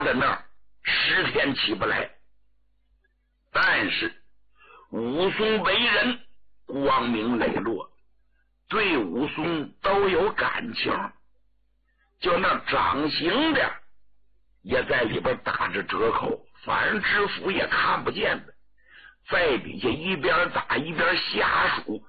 在那儿10天起不来。但是武松为人光明磊落，对武松都有感情，就那掌刑的也在里边打着折扣，反正知府也看不见的，在底下一边打一边瞎数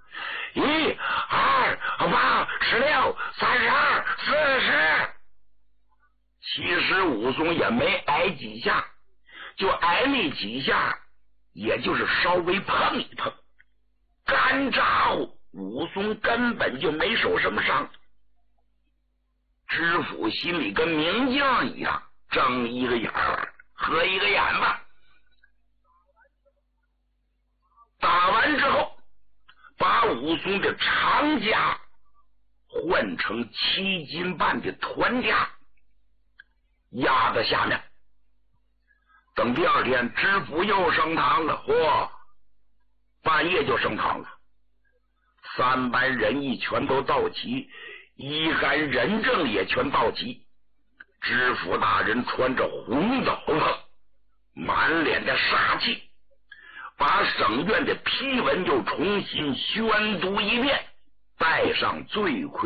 ，1、2、8、16、32、40。其实武松也没挨几下，就挨那几下，也就是稍微碰一碰，干咋呼，武松根本就没受什么伤。知府心里跟明镜一样，睁一个眼儿合一个眼吧。打完之后，把武松的长枷换成7斤半的团枷，压在下面。等第2天，知府又升堂了，半夜就升堂了。3班人役全都到齐，一干人证也全到齐。知府大人穿着红斗篷，满脸的杀气，把省院的批文又重新宣读一遍，带上罪魁，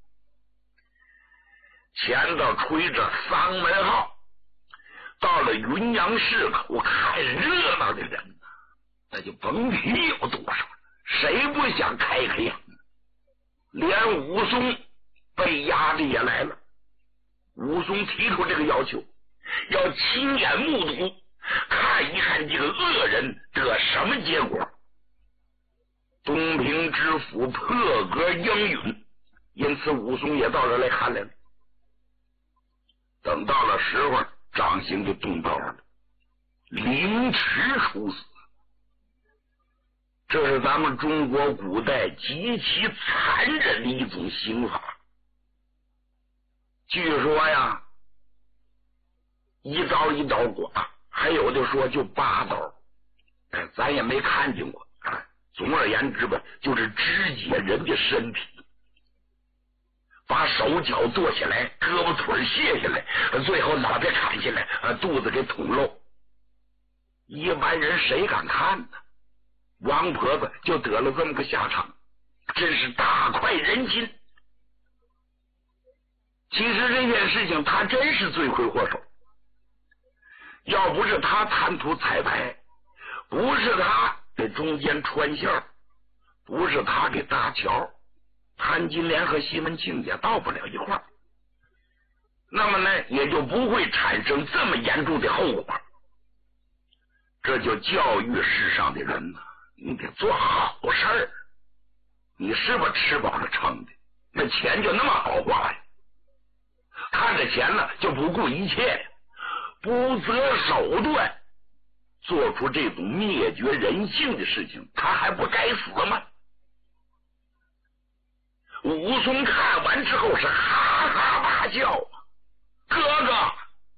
前头吹着丧门号。到了云阳市口，看热闹的人那就甭提有多少，谁不想开呀？连武松被压的也来了。武松提出这个要求，要亲眼目睹，看一看这个恶人得什么结果。东平知府破格应允，因此武松也到这来看来了。等到了时候，掌刑就动刀了，凌迟处死。这是咱们中国古代极其残忍的一种刑法。据说呀，1刀1刀剐，还有的说就8刀，咱也没看见过。总而言之吧，就是肢解人的身体，把手脚剁下来，胳膊腿卸下来，最后脑袋砍下来，肚子给捅漏。一般人谁敢看呢？王婆子就得了这么个下场，真是大快人心。其实这件事情他真是罪魁祸首，要不是他贪图彩排，不是他给中间穿线，不是他给搭桥，潘金莲和西门庆也到不了一块儿，那么呢也就不会产生这么严重的后果。这就教育世上的人呢，你得做好事儿，你是不是吃饱了撑的？那钱就那么好花呀？看着钱了就不顾一切，不择手段，做出这种灭绝人性的事情，他还不该死吗？武松看完之后是哈哈大笑，哥哥，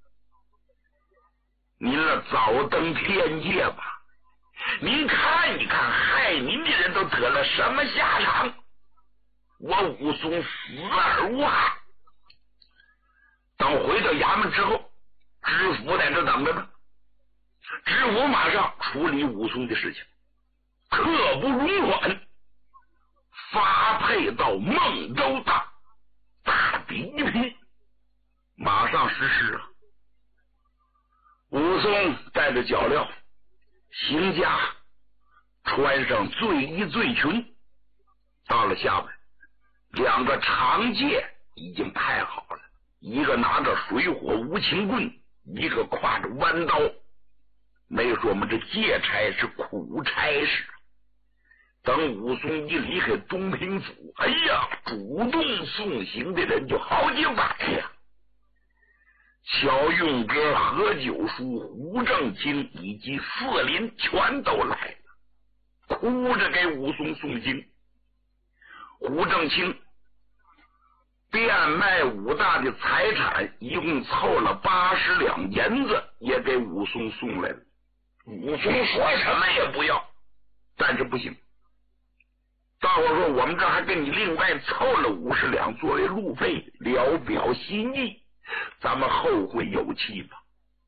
您早登天界吧，您看一看害您的人都得了什么下场，我武松死而无憾。等回到衙门之后，知府在这等着呢，知府马上处理武松的事情，刻不容缓，发配到孟州大比一批，马上实施了。武松带着脚镣行家，穿上罪衣罪裙，到了下边，2个长戒已经排好了，一个拿着水火无情棍，一个挎着弯刀。没说我们这借差是苦差事。等武松一离开东平府，哎呀，主动送行的人就好几百呀。乔用哥、何九叔、胡正清以及四邻全都来了，哭着给武松送行。胡正清变卖武大的财产，一共凑了80两银子，也给武松送来了。武松说什么也不要，但是不行，大伙说我们这还给你另外凑了50两作为路费，聊表心意，咱们后会有期吧。